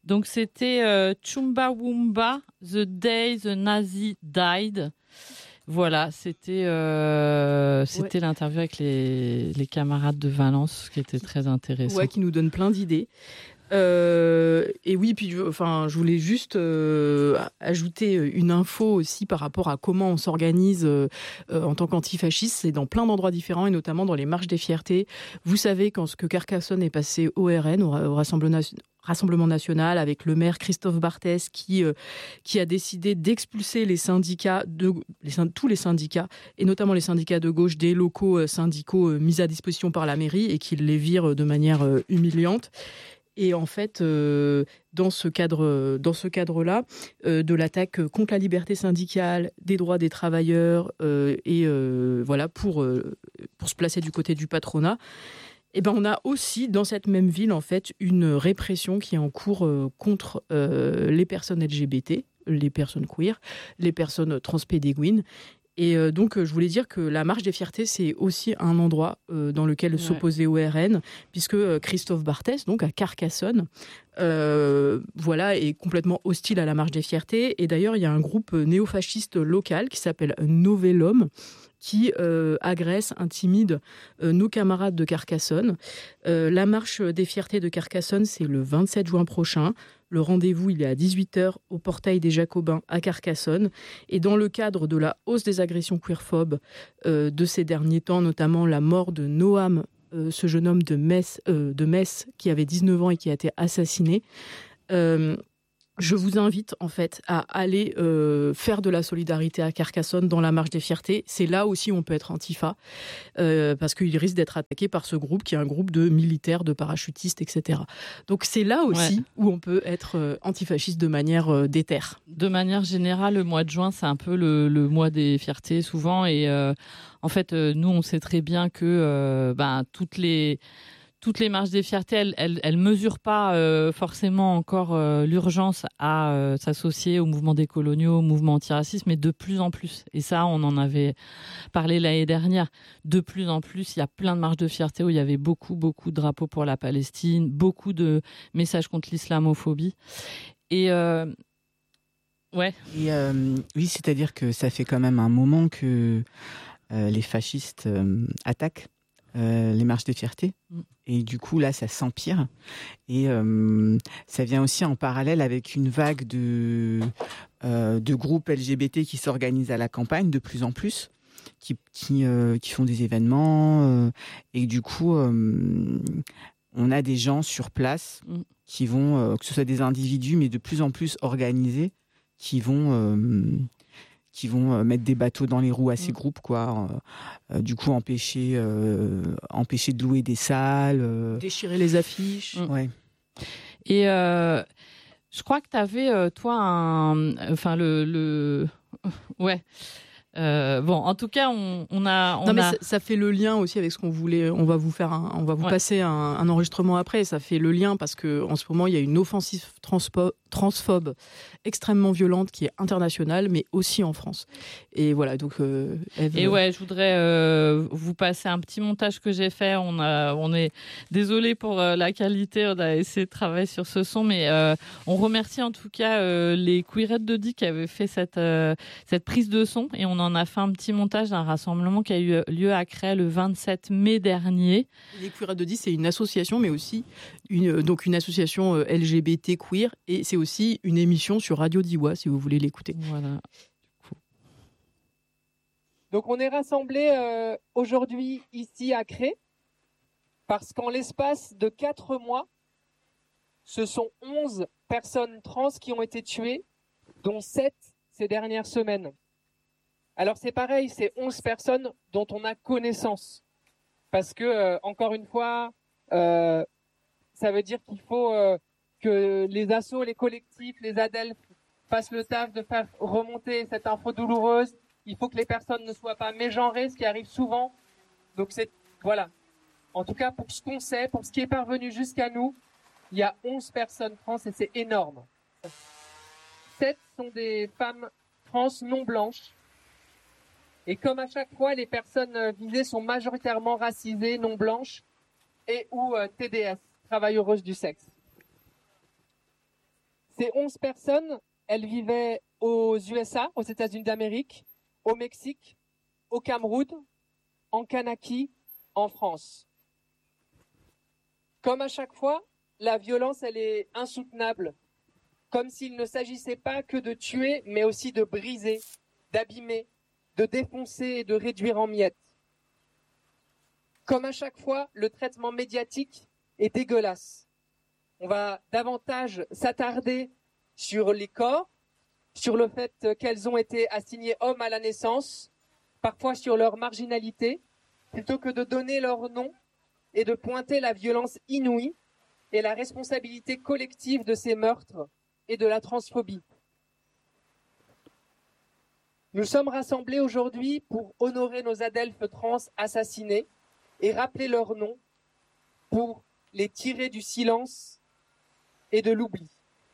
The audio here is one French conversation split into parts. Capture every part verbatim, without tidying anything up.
Donc c'était euh, Chumbawamba, The Day the Nazi Died. Voilà, c'était euh, c'était ouais. l'interview avec les, les camarades de Valence qui était très intéressant. Ouais, qui nous donne plein d'idées. Euh, et oui, puis enfin, je voulais juste euh, ajouter une info aussi par rapport à comment on s'organise euh, en tant qu'antifasciste. C'est dans plein d'endroits différents et notamment dans les marches des fiertés. Vous savez, quand ce que Carcassonne est passé au R N, au, au Rassemblement, Rassemblement national, avec le maire Christophe Barthès qui euh, qui a décidé d'expulser les syndicats, de, les, tous les syndicats, et notamment les syndicats de gauche des locaux euh, syndicaux euh, mis à disposition par la mairie et qu'il les vire de manière euh, humiliante. Et en fait, euh, dans ce cadre, dans ce cadre-là, euh, de l'attaque contre la liberté syndicale, des droits des travailleurs, euh, et euh, voilà pour euh, pour se placer du côté du patronat. Et ben on a aussi dans cette même ville en fait une répression qui est en cours euh, contre euh, les personnes L G B T, les personnes queer, les personnes transpédéguines. Et euh, donc, euh, je voulais dire que la marche des fiertés, c'est aussi un endroit euh, dans lequel ouais. s'opposer au R N, puisque euh, Christophe Barthès, donc à Carcassonne, euh, voilà, est complètement hostile à la marche des fiertés. Et d'ailleurs, il y a un groupe néofasciste local qui s'appelle Novellum, qui euh, agresse, intimide euh, nos camarades de Carcassonne. Euh, la marche des fiertés de Carcassonne, c'est le vingt-sept juin prochain. Le rendez-vous, il est à dix-huit heures au portail des Jacobins à Carcassonne. Et dans le cadre de la hausse des agressions queerphobes euh, de ces derniers temps, notamment la mort de Noam, euh, ce jeune homme de Metz, euh, de Metz qui avait dix-neuf ans et qui a été assassiné, euh, je vous invite en fait à aller euh, faire de la solidarité à Carcassonne dans la marche des fiertés. C'est là aussi où on peut être antifa, euh, parce qu'il risque d'être attaqué par ce groupe qui est un groupe de militaires, de parachutistes, et cetera. Donc c'est là aussi ouais. où on peut être euh, antifasciste de manière euh, déterre. De manière générale, le mois de juin, c'est un peu le, le mois des fiertés souvent. Et euh, en fait, euh, nous, on sait très bien que euh, ben, toutes les... Toutes les marches des fiertés, elles, elles, elles mesurent pas euh, forcément encore euh, l'urgence à euh, s'associer au mouvement des coloniaux, au mouvement antiracisme, mais de plus en plus. Et ça, on en avait parlé l'année dernière. De plus en plus, il y a plein de marches de fierté où il y avait beaucoup, beaucoup de drapeaux pour la Palestine, beaucoup de messages contre l'islamophobie. Et euh, ouais. Et euh, oui, c'est-à-dire que ça fait quand même un moment que euh, les fascistes euh, attaquent. Euh, les marches des fiertés. Mm. Et du coup, là, ça s'empire. Et euh, ça vient aussi en parallèle avec une vague de, euh, de groupes L G B T qui s'organisent à la campagne de plus en plus, qui, qui, euh, qui font des événements. Euh, et du coup, euh, on a des gens sur place mm. qui vont, euh, que ce soit des individus, mais de plus en plus organisés, qui vont... Euh, qui vont mettre des bateaux dans les roues à ces mmh. groupes, quoi. Euh, du coup, empêcher, euh, empêcher de louer des salles. Euh... Déchirer les affiches. Mmh. Ouais. Et euh, je crois que tu avais, euh, toi, un... Enfin, le... le... Ouais. Euh, bon, en tout cas, on, on a... On non, mais a... Ça, ça fait le lien aussi avec ce qu'on voulait... On va vous faire un, on va vous ouais. passer un, un enregistrement après. Ça fait le lien parce qu'en ce moment, il y a une offensive transpo, transphobe extrêmement violente qui est internationale, mais aussi en France. Et voilà, donc... Euh, Ève... Et ouais, je voudrais euh, vous passer un petit montage que j'ai fait. On, a, on est désolé pour euh, la qualité. On a essayé de travailler sur ce son, mais euh, on remercie en tout cas euh, les Queerettes de Die qui avaient fait cette, euh, cette prise de son. Et on On a fait un petit montage d'un rassemblement qui a eu lieu à Crest le vingt-sept mai dernier. Les Queerettes de Die, c'est une association, mais aussi une, donc une association L G B T queer, et c'est aussi une émission sur Radio Diois, si vous voulez l'écouter. Voilà. Donc on est rassemblés euh, aujourd'hui ici à Crest, parce qu'en l'espace de quatre mois, ce sont onze personnes trans qui ont été tuées, dont sept ces dernières semaines. Alors c'est pareil, c'est onze personnes dont on a connaissance. Parce que, euh, encore une fois, euh, ça veut dire qu'il faut euh, que les assos, les collectifs, les ADELF fassent le taf de faire remonter cette info douloureuse. Il faut que les personnes ne soient pas mégenrées, ce qui arrive souvent. Donc c'est, voilà. En tout cas, pour ce qu'on sait, pour ce qui est parvenu jusqu'à nous, il y a onze personnes trans et c'est énorme. sept sont des femmes trans non blanches. Et comme à chaque fois, les personnes visées sont majoritairement racisées, non blanches et ou euh, T D S, travailleuses du sexe. Ces onze personnes, elles vivaient aux U S A, aux États-Unis d'Amérique, au Mexique, au Cameroun, en Kanaki, en France. Comme à chaque fois, la violence, elle est insoutenable, comme s'il ne s'agissait pas que de tuer, mais aussi de briser, d'abîmer, de défoncer et de réduire en miettes. Comme à chaque fois, le traitement médiatique est dégueulasse. On va davantage s'attarder sur les corps, sur le fait qu'elles ont été assignées hommes à la naissance, parfois sur leur marginalité, plutôt que de donner leur nom et de pointer la violence inouïe et la responsabilité collective de ces meurtres et de la transphobie. Nous sommes rassemblés aujourd'hui pour honorer nos adelphes trans assassinés et rappeler leurs noms pour les tirer du silence et de l'oubli.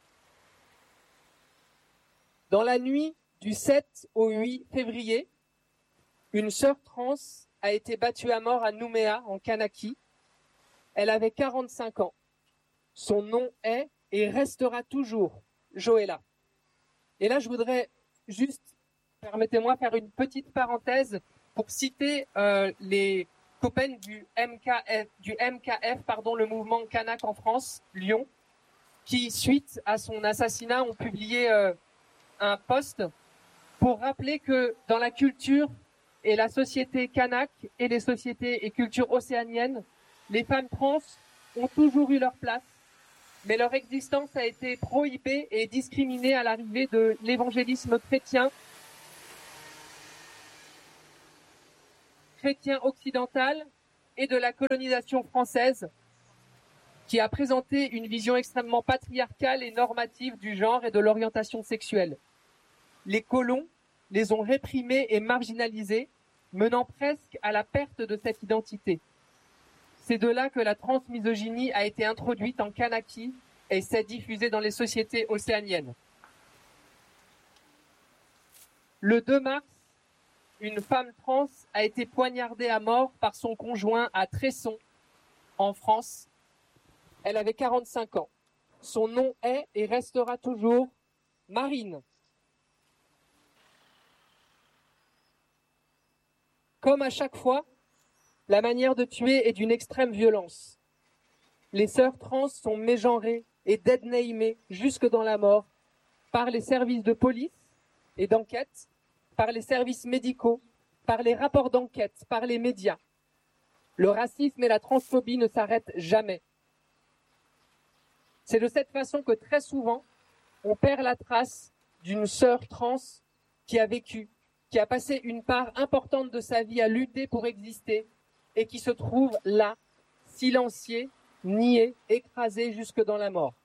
Dans la nuit du sept au huit février, une sœur trans a été battue à mort à Nouméa, en Kanaki. Elle avait quarante-cinq ans. Son nom est et restera toujours Joëlla. Et là, je voudrais juste, permettez-moi, faire une petite parenthèse pour citer euh, les copains du M K F, du M K F, pardon, le mouvement Kanak en France, Lyon, qui, suite à son assassinat, ont publié euh, un post pour rappeler que dans la culture et la société kanak et les sociétés et cultures océaniennes, les femmes trans ont toujours eu leur place, mais leur existence a été prohibée et discriminée à l'arrivée de l'évangélisme chrétien, chrétien occidental et de la colonisation française, qui a présenté une vision extrêmement patriarcale et normative du genre et de l'orientation sexuelle. Les colons les ont réprimés et marginalisés, menant presque à la perte de cette identité. C'est de là que la transmisogynie a été introduite en Kanaki et s'est diffusée dans les sociétés océaniennes. Le deux mars, une femme trans a été poignardée à mort par son conjoint à Tresson, en France. Elle avait quarante-cinq ans. Son nom est et restera toujours Marine. Comme à chaque fois, la manière de tuer est d'une extrême violence. Les sœurs trans sont mégenrées et deadnamées jusque dans la mort par les services de police et d'enquête, par les services médicaux, par les rapports d'enquête, par les médias. Le racisme et la transphobie ne s'arrêtent jamais. C'est de cette façon que très souvent, on perd la trace d'une sœur trans qui a vécu, qui a passé une part importante de sa vie à lutter pour exister et qui se trouve là, silenciée, niée, écrasée jusque dans la mort.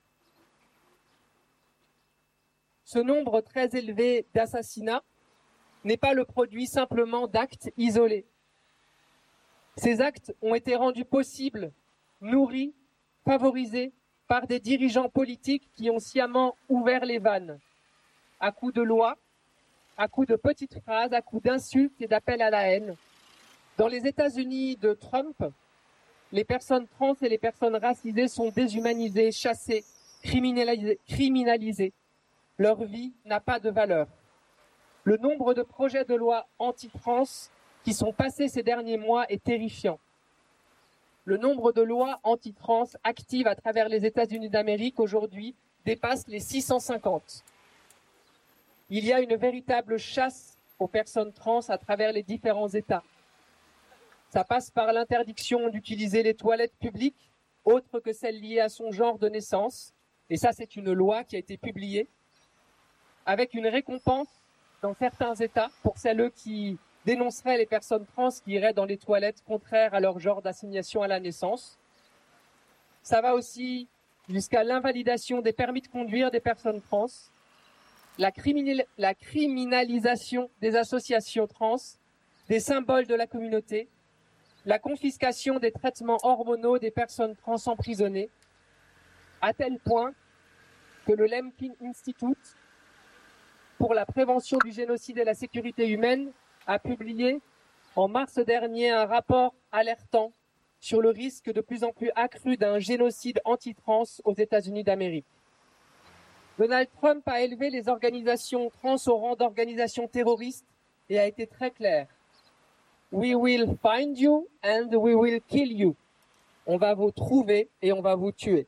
Ce nombre très élevé d'assassinats n'est pas le produit simplement d'actes isolés. Ces actes ont été rendus possibles, nourris, favorisés par des dirigeants politiques qui ont sciemment ouvert les vannes, à coups de lois, à coups de petites phrases, à coups d'insultes et d'appels à la haine. Dans les États-Unis de Trump, les personnes trans et les personnes racisées sont déshumanisées, chassées, criminalisées. criminalisées. Leur vie n'a pas de valeur. Le nombre de projets de loi anti-trans qui sont passés ces derniers mois est terrifiant. Le nombre de lois anti-trans actives à travers les États-Unis d'Amérique aujourd'hui dépasse les six cent cinquante. Il y a une véritable chasse aux personnes trans à travers les différents États. Ça passe par l'interdiction d'utiliser les toilettes publiques, autres que celles liées à son genre de naissance. Et ça, c'est une loi qui a été publiée, avec une récompense dans certains États pour celles qui dénonceraient les personnes trans qui iraient dans les toilettes contraires à leur genre d'assignation à la naissance. Ça va aussi jusqu'à l'invalidation des permis de conduire des personnes trans, la, criminal, la criminalisation des associations trans, des symboles de la communauté, la confiscation des traitements hormonaux des personnes trans emprisonnées, à tel point que le Lemkin Institute pour la prévention du génocide et la sécurité humaine a publié en mars dernier un rapport alertant sur le risque de plus en plus accru d'un génocide anti-trans aux États-Unis d'Amérique. Donald Trump a élevé les organisations trans au rang d'organisations terroristes et a été très clair. We will find you and we will kill you. On va vous trouver et on va vous tuer.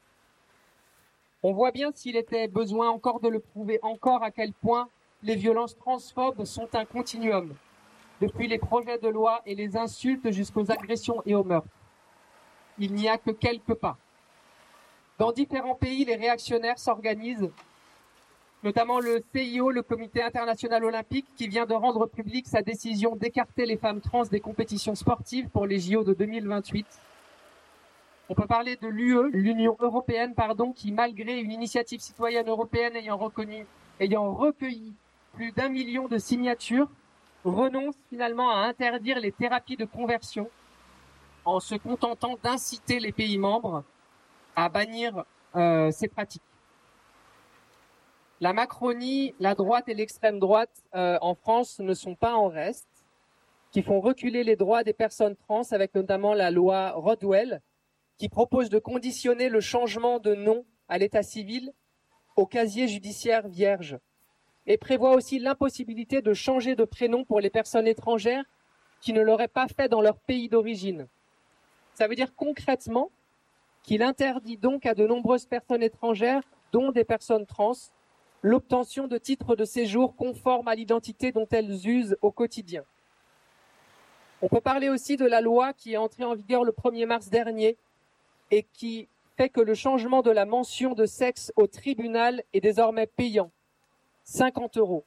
On voit bien s'il était besoin encore de le prouver encore à quel point les violences transphobes sont un continuum, depuis les projets de loi et les insultes jusqu'aux agressions et aux meurtres. Il n'y a que quelques pas. Dans différents pays, les réactionnaires s'organisent, notamment le C I O, le Comité international olympique, qui vient de rendre publique sa décision d'écarter les femmes trans des compétitions sportives pour les J O de deux mille vingt-huit. On peut parler de l'U E, l'Union européenne, pardon, qui, malgré une initiative citoyenne européenne ayant reconnu, ayant recueilli plus d'un million de signatures, renonce finalement à interdire les thérapies de conversion en se contentant d'inciter les pays membres à bannir euh, ces pratiques. La Macronie, la droite et l'extrême droite euh, en France ne sont pas en reste, qui font reculer les droits des personnes trans avec notamment la loi Rodwell, qui propose de conditionner le changement de nom à l'état civil au casier judiciaire vierge et prévoit aussi l'impossibilité de changer de prénom pour les personnes étrangères qui ne l'auraient pas fait dans leur pays d'origine. Ça veut dire concrètement qu'il interdit donc à de nombreuses personnes étrangères, dont des personnes trans, l'obtention de titres de séjour conformes à l'identité dont elles usent au quotidien. On peut parler aussi de la loi qui est entrée en vigueur le premier mars dernier et qui fait que le changement de la mention de sexe au tribunal est désormais payant, cinquante euros.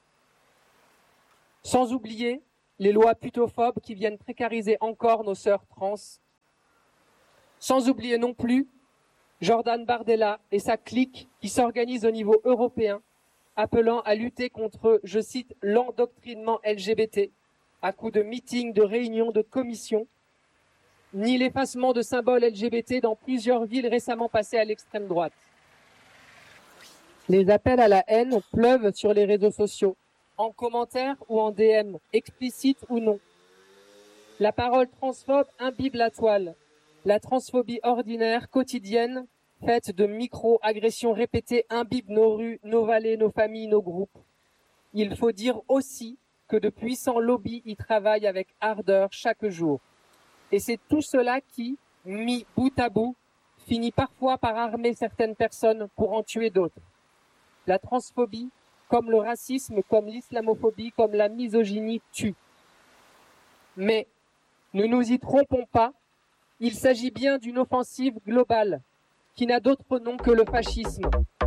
Sans oublier les lois putophobes qui viennent précariser encore nos sœurs trans. Sans oublier non plus Jordan Bardella et sa clique qui s'organise au niveau européen, appelant à lutter contre, je cite, l'endoctrinement L G B T, à coups de meetings, de réunions, de commissions, ni l'effacement de symboles L G B T dans plusieurs villes récemment passées à l'extrême droite. Les appels à la haine pleuvent sur les réseaux sociaux, en commentaire ou en D M, explicites ou non. La parole transphobe imbibe la toile. La transphobie ordinaire, quotidienne, faite de micro-agressions répétées, imbibe nos rues, nos vallées, nos familles, nos groupes. Il faut dire aussi que de puissants lobbies y travaillent avec ardeur chaque jour. Et c'est tout cela qui, mis bout à bout, finit parfois par armer certaines personnes pour en tuer d'autres. La transphobie, comme le racisme, comme l'islamophobie, comme la misogynie, tue. Mais ne nous y trompons pas, il s'agit bien d'une offensive globale qui n'a d'autre nom que le fascisme,